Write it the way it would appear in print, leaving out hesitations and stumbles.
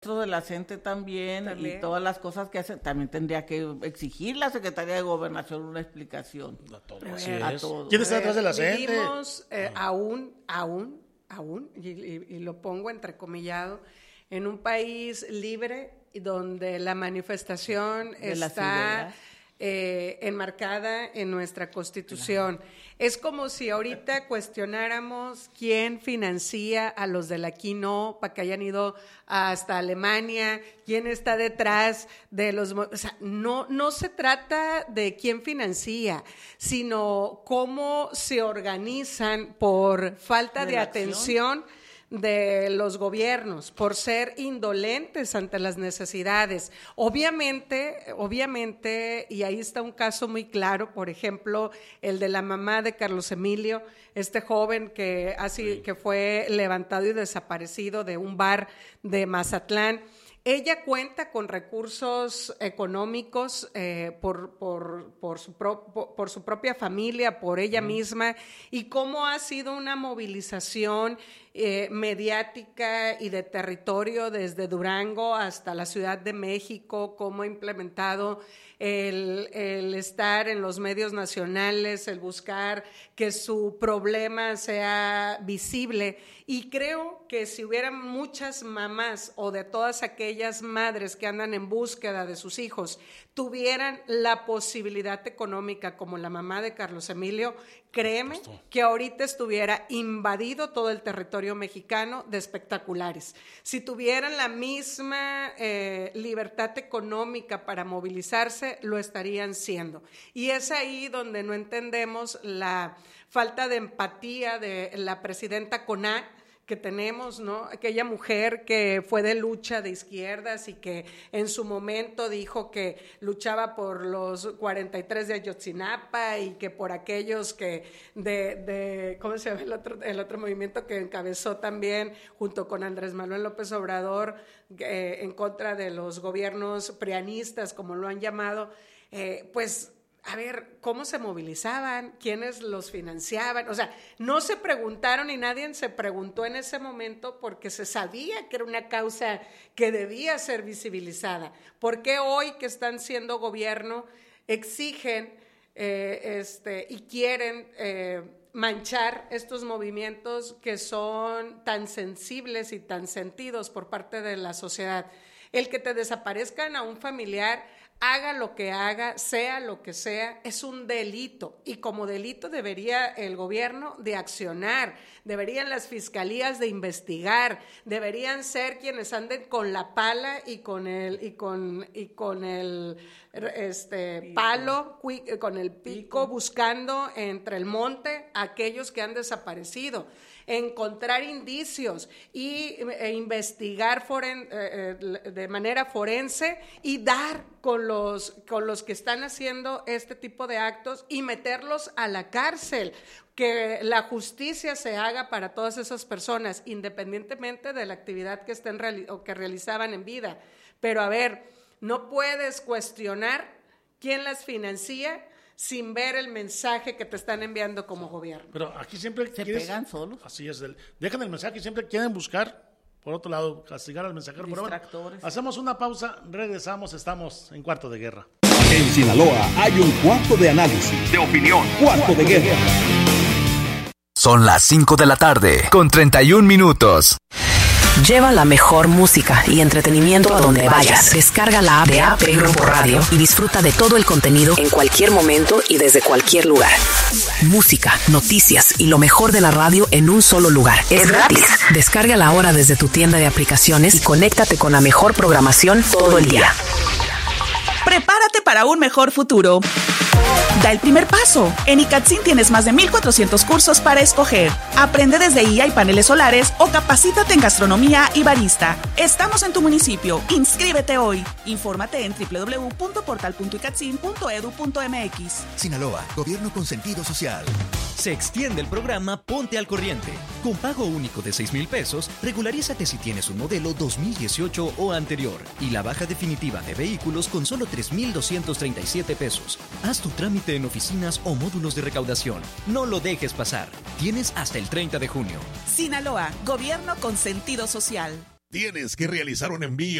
de la gente también, y todas las cosas que hacen, también tendría que exigir la Secretaría de Gobernación una explicación a todos. ¿Quién está detrás de la gente? Vivimos aún, y lo pongo entrecomillado, en un país libre donde la manifestación está enmarcada en nuestra Constitución. Claro. Es como si ahorita cuestionáramos quién financia a los del Aquí No, para que hayan ido hasta Alemania, quién está detrás de los... O sea, no se trata de quién financia, sino cómo se organizan por falta de atención de los gobiernos, por ser indolentes ante las necesidades. Obviamente, y ahí está un caso muy claro, por ejemplo, el de la mamá de Carlos Emilio, este joven que fue levantado y desaparecido de un bar de Mazatlán. Ella cuenta con recursos económicos por su propia familia, por ella misma, y cómo ha sido una movilización mediática y de territorio desde Durango hasta la Ciudad de México, cómo ha implementado el estar en los medios nacionales, el buscar que su problema sea visible. Y creo que si hubiera muchas mamás o de todas aquellas madres que andan en búsqueda de sus hijos tuvieran la posibilidad económica como la mamá de Carlos Emilio, créeme que ahorita estuviera invadido todo el territorio mexicano de espectaculares. Si tuvieran la misma libertad económica para movilizarse, lo estarían siendo. Y es ahí donde no entendemos la falta de empatía de la presidenta Coná que tenemos, ¿no? Aquella mujer que fue de lucha de izquierdas y que en su momento dijo que luchaba por los 43 de Ayotzinapa y que por aquellos que ¿cómo se llama el otro movimiento que encabezó también junto con Andrés Manuel López Obrador en contra de los gobiernos prianistas, como lo han llamado, pues... A ver, ¿cómo se movilizaban? ¿Quiénes los financiaban? O sea, no se preguntaron y nadie se preguntó en ese momento porque se sabía que era una causa que debía ser visibilizada. ¿Por qué hoy que están siendo gobierno exigen y quieren manchar estos movimientos que son tan sensibles y tan sentidos por parte de la sociedad? El que te desaparezcan a un familiar, haga lo que haga, sea lo que sea, es un delito, y como delito debería el gobierno de accionar, deberían las fiscalías de investigar, deberían ser quienes anden con la pala y con el palo, con el pico, buscando entre el monte a aquellos que han desaparecido, encontrar indicios e investigar de manera forense y dar con los que están haciendo este tipo de actos y meterlos a la cárcel, que la justicia se haga para todas esas personas, independientemente de la actividad que estén o que realizaban en vida. Pero a ver, no puedes cuestionar quién las financia sin ver el mensaje que te están enviando como gobierno. Pero aquí siempre se pegan solos. Así es, dejan el mensaje y siempre quieren buscar, por otro lado, castigar al mensajero. Distractores. Hacemos una pausa, regresamos, estamos en Cuarto de Guerra. En Sinaloa hay un cuarto de análisis, de opinión, Cuarto de Guerra. Son las 5 de la tarde, con 31 minutos. Lleva la mejor música y entretenimiento a donde vayas. Descarga la app de AP Grupo Radio y disfruta de todo el contenido en cualquier momento y desde cualquier lugar. Música, noticias y lo mejor de la radio en un solo lugar. Es gratis. Descárgala ahora desde tu tienda de aplicaciones y conéctate con la mejor programación todo el día. Prepárate para un mejor futuro. Da el primer paso. En ICATSIN tienes más de 1,400 cursos para escoger. Aprende desde IA y paneles solares o capacítate en gastronomía y barista. Estamos en tu municipio. Inscríbete hoy. Infórmate en www.portal.icatsin.edu.mx. Sinaloa, gobierno con sentido social. Se extiende el programa Ponte al Corriente. Con pago único de 6,000 pesos, regularízate si tienes un modelo 2018 o anterior. Y la baja definitiva de vehículos con solo 3,237 pesos. Haz tu trámite en oficinas o módulos de recaudación. No lo dejes pasar. Tienes hasta el 30 de junio. Sinaloa, gobierno con sentido social. Tienes que realizar un envío